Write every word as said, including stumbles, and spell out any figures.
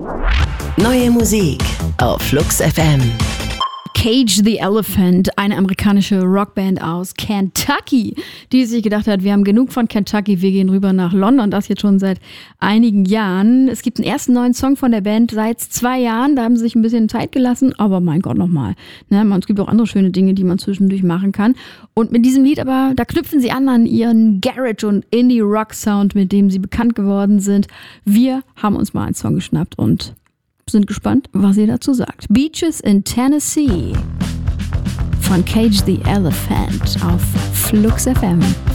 Neue Musik auf Flux F M. Cage the Elephant, eine amerikanische Rockband aus Kentucky, die sich gedacht hat, wir haben genug von Kentucky, wir gehen rüber nach London, das jetzt schon seit einigen Jahren. Es gibt einen ersten neuen Song von der Band seit zwei Jahren, da haben sie sich ein bisschen Zeit gelassen, aber mein Gott, nochmal. Ne, es gibt auch andere schöne Dinge, die man zwischendurch machen kann. Und mit diesem Lied aber, da knüpfen sie an an ihren Garage- und Indie-Rock-Sound, mit dem sie bekannt geworden sind. Wir haben uns mal einen Song geschnappt und sind gespannt, was ihr dazu sagt. Beaches in Tennessee von Cage the Elephant auf Flux F M.